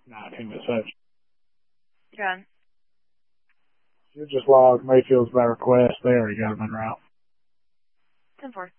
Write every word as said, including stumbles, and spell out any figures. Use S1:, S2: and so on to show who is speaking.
S1: Nah, team message.
S2: Gun.
S1: You just logged Mayfield's by request. They already got him en route.
S2: ten four.